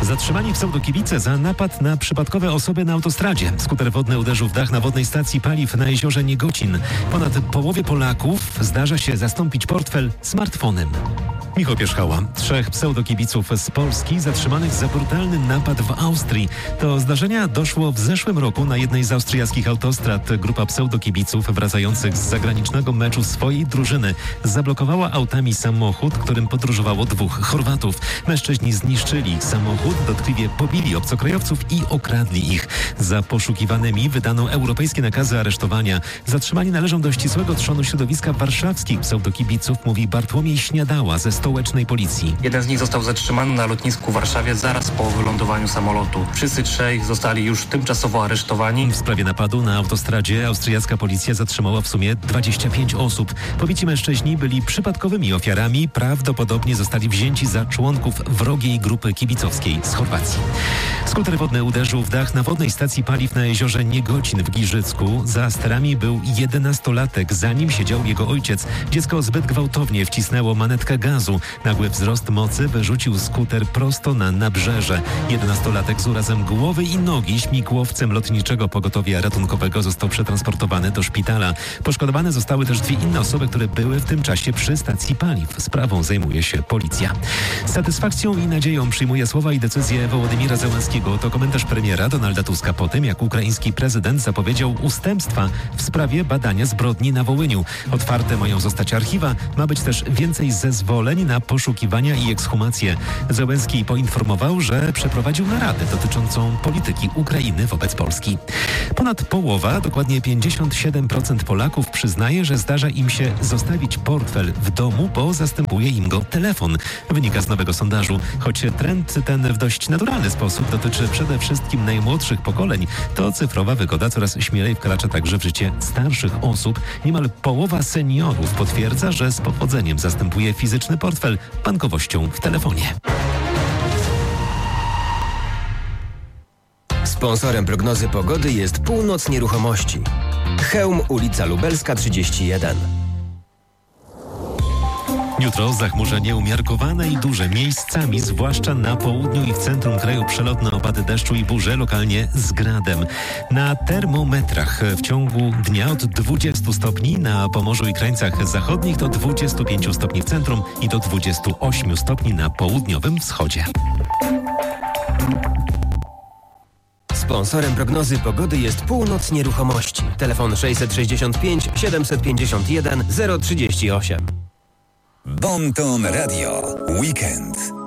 Zatrzymani pseudokibice za napad na przypadkowe osoby na autostradzie. Skuter wodny uderzył w dach na wodnej stacji paliw na jeziorze Niegocin. Ponad połowie Polaków zdarza się zastąpić portfel smartfonem. Michał Pierzchała. 3 pseudokibiców z Polski zatrzymanych za brutalny napad w Austrii. Do zdarzenia doszło w zeszłym roku na jednej z austriackich autostrad. Grupa pseudokibiców wracających z zagranicznego meczu swojej drużyny zablokowała autami samochód, którym podróżowało 2 Chorwatów. Mężczyźni zniszczyli samochód, dotkliwie pobili obcokrajowców i okradli ich. Za poszukiwanymi wydano europejskie nakazy aresztowania. Zatrzymani należą do ścisłego trzonu środowiska warszawskich pseudokibiców, mówi Bartłomiej Śniadała ze stołecznej policji. Jeden z nich został zatrzymany na lotnisku w Warszawie zaraz po wylądowaniu samolotu. Wszyscy 3 zostali już tymczasowo aresztowani. W sprawie napadu na autostradzie austriacka policja zatrzymała w sumie 25 osób. Pobici mężczyźni byli przypadkowymi ofiarami, prawdopodobnie zostali wzięci za członków wrogiej grupy kibicowskiej z Chorwacji. Skuter wodny uderzył w dach na wodnej stacji paliw na jeziorze Niegocin w Giżycku. Za sterami był 11-latek, za nim siedział jego ojciec. Dziecko zbyt gwałtownie wcisnęło manetkę gazu. Nagły wzrost mocy wyrzucił skuter prosto na nabrzeże. 11-latek z urazem głowy i nogi śmigłowcem lotniczego pogotowia ratunkowego został przetransportowany do szpitala. Poszkodowane zostały też 2 inne osoby, które były w tym czasie przy stacji paliw. Sprawą zajmuje się policja. Z satysfakcją i nadzieją przyjmuje słowa i decyzje Wołodymira Zełenskiego. To komentarz premiera Donalda Tuska po tym, jak ukraiński prezydent zapowiedział ustępstwa w sprawie badania zbrodni na Wołyniu. Otwarte mają zostać archiwa, ma być też więcej zezwoleń na poszukiwania i ekshumacje. Zełenski poinformował, że przeprowadził naradę dotyczącą polityki Ukrainy wobec Polski. Ponad połowa, dokładnie 57% Polaków przyznaje, że zdarza im się zostawić portfel w domu, bo zastępuje im go telefon. Wynika z nowego sondażu. Choć trend ten w dość naturalny sposób dotyczy przede wszystkim najmłodszych pokoleń, to cyfrowa wygoda coraz śmielej wkracza także w życie starszych osób. Niemal połowa seniorów potwierdza, że z powodzeniem zastępuje fizyczny portfel bankowością w telefonie. Sponsorem prognozy pogody jest Północ Nieruchomości. Chełm, ulica Lubelska 31. Jutro zachmurzenie umiarkowane i duże, miejscami, zwłaszcza na południu i w centrum kraju przelotne opady deszczu i burze, lokalnie z gradem. Na termometrach w ciągu dnia od 20 stopni na Pomorzu i krańcach zachodnich do 25 stopni w centrum i do 28 stopni na południowym wschodzie. Sponsorem prognozy pogody jest Północ Nieruchomości. Telefon 665 751 038. Bon Ton Radio. Weekend.